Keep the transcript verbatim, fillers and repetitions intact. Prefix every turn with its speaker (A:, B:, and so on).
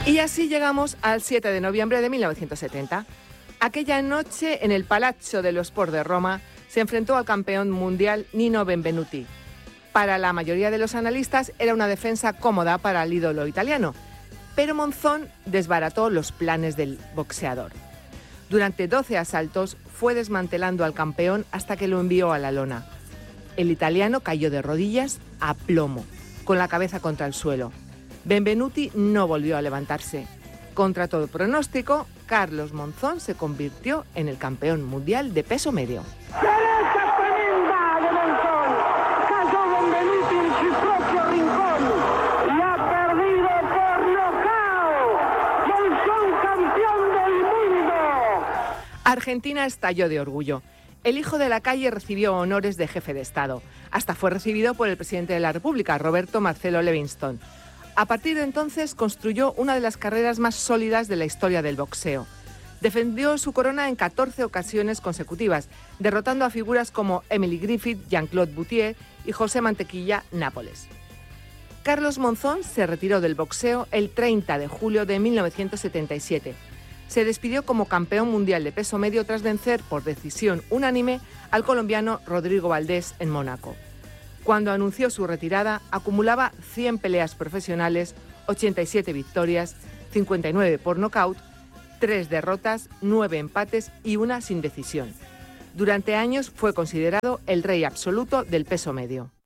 A: Y así llegamos al siete de noviembre de mil novecientos setenta. Aquella noche, en el Palazzo dello Sport de Roma, se enfrentó al campeón mundial Nino Benvenuti. Para la mayoría de los analistas era una defensa cómoda para el ídolo italiano, pero Monzón desbarató los planes del boxeador. Durante doce asaltos fue desmantelando al campeón hasta que lo envió a la lona. El italiano cayó de rodillas a plomo, con la cabeza contra el suelo. Benvenuti no volvió a levantarse. Contra todo pronóstico, Carlos Monzón se convirtió en el campeón mundial de peso medio.
B: Derecha tremenda de Monzón. Cayó Benvenuti en su propio rincón y ha perdido por nocaut. Monzón, campeón del mundo.
A: Argentina estalló de orgullo. El hijo de la calle recibió honores de jefe de Estado. Hasta fue recibido por el presidente de la República, Roberto Marcelo Levingston. A partir de entonces construyó una de las carreras más sólidas de la historia del boxeo. Defendió su corona en catorce ocasiones consecutivas, derrotando a figuras como Emily Griffith, Jean-Claude Boutier y José Mantequilla Nápoles. Carlos Monzón se retiró del boxeo el treinta de julio de mil novecientos setenta y siete. Se despidió como campeón mundial de peso medio tras vencer por decisión unánime al colombiano Rodrigo Valdés en Mónaco. Cuando anunció su retirada, acumulaba cien peleas profesionales, ochenta y siete victorias, cincuenta y nueve por nocaut, tres derrotas, nueve empates y una sin decisión. Durante años fue considerado el rey absoluto del peso medio.